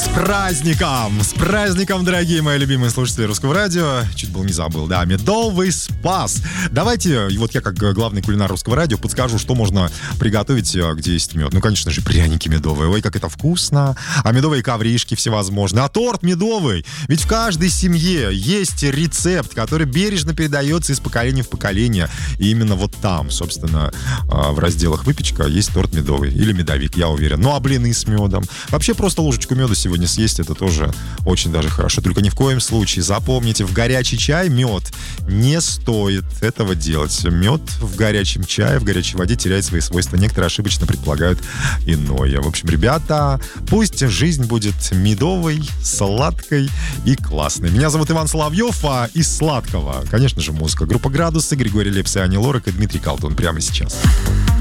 С праздником! С праздником, дорогие мои любимые слушатели Русского радио. Чуть было не забыл, да, медовый спас. Давайте, вот я как главный кулинар Русского радио подскажу, что можно приготовить, где есть мед. Ну, конечно же, пряники медовые. Ой, как это вкусно. А медовые ковришки всевозможные. А торт медовый. Ведь в каждой семье есть рецепт, который бережно передается из поколения в поколение. И именно вот там, собственно, в разделах выпечка есть торт медовый. Или медовик, я уверен. Ну, а блины с медом. Вообще, просто ложечку меда сегодня съесть, это тоже очень даже хорошо. Только ни в коем случае, запомните, в горячий чай мед не стоит этого делать. Мед в горячем чае, в горячей воде теряет свои свойства. Некоторые ошибочно предполагают иное. В общем, ребята, пусть жизнь будет медовой, сладкой и классной. Меня зовут Иван Соловьев, а из сладкого, конечно же, музыка. Группа «Градусы», Григорий Лепс и Ани Лорак и Дмитрий Калтун прямо сейчас.